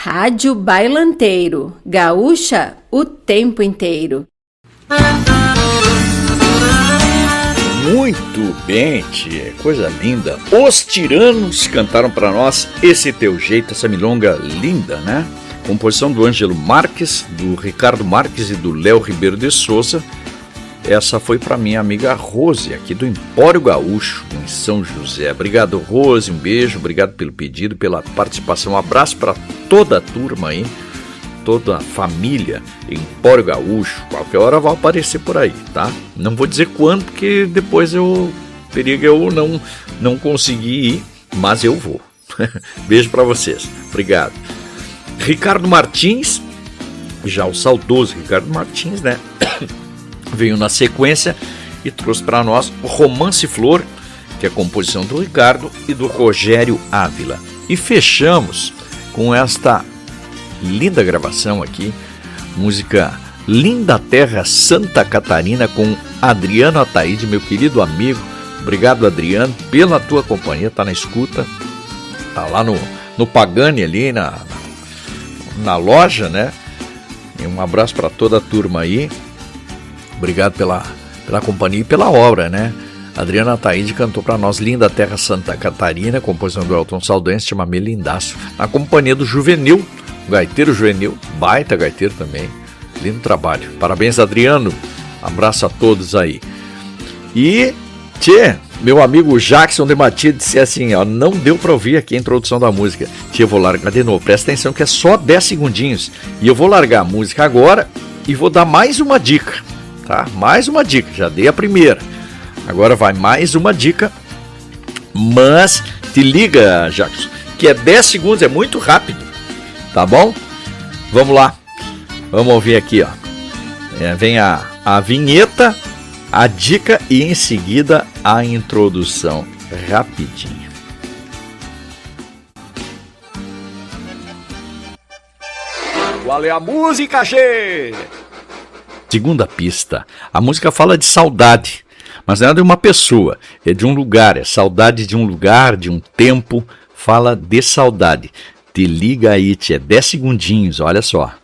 Rádio Bailanteiro, gaúcha o tempo inteiro. Muito bem, tia, coisa linda. Os Tiranos cantaram para nós Esse Teu Jeito, essa milonga linda, né? Composição do Ângelo Marques, do Ricardo Marques e do Léo Ribeiro de Souza. Essa foi para minha amiga Rose, aqui do Empório Gaúcho, em São José. Obrigado, Rose, um beijo, obrigado pelo pedido, pela participação. Um abraço para toda a turma aí, toda a família Empório Gaúcho. Qualquer hora vai aparecer por aí, tá? Não vou dizer quando, porque depois perigo eu não conseguir ir, mas eu vou. Beijo para vocês, obrigado. Ricardo Martins, já o saudoso Ricardo Martins, né? Veio na sequência e trouxe para nós o Romance Flor, que é a composição do Ricardo e do Rogério Ávila. E fechamos com esta linda gravação aqui, música Linda Terra Santa Catarina, com Adriano Ataíde, meu querido amigo. Obrigado, Adriano, pela tua companhia, tá na escuta, tá lá no Pagani ali na loja, né? E um abraço para toda a turma aí. Obrigado pela companhia e pela obra, né? Adriana Ataíde cantou para nós Linda Terra Santa Catarina, composição do Elton Saldanha, chama Melindaço, na companhia do Juvenil, gaiteiro Juvenil, baita gaiteiro também. Lindo trabalho. Parabéns, Adriano. Abraço a todos aí. E, meu amigo Jackson de Matia disse assim, ó, não deu para ouvir aqui a introdução da música. Eu vou largar de novo. Presta atenção que é só 10 segundinhos. E eu vou largar a música agora e vou dar mais uma dica. Tá? Mais uma dica, já dei a primeira. Agora vai mais uma dica. Mas te liga, Jackson, que é 10 segundos, é muito rápido. Tá bom? Vamos lá. Vamos ouvir aqui, ó. Vem a vinheta, a dica e em seguida a introdução. Rapidinho. Qual é a música, Che? Segunda pista. A música fala de saudade, mas não é de uma pessoa, é de um lugar, é saudade de um lugar, de um tempo, fala de saudade. Te liga aí, tia, 10 segundinhos, olha só.